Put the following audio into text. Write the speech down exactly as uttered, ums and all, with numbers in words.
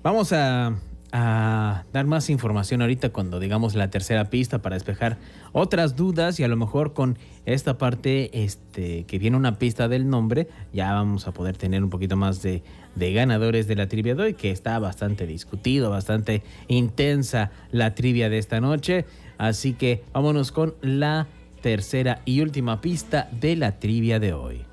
Vamos a, a dar más información ahorita cuando digamos la tercera pista para despejar otras dudas y a lo mejor con esta parte este, que viene una pista del nombre, ya vamos a poder tener un poquito más de, de ganadores de la trivia de hoy, que está bastante discutido, bastante intensa la trivia de esta noche. Así que vámonos con la tercera y última pista de la trivia de hoy.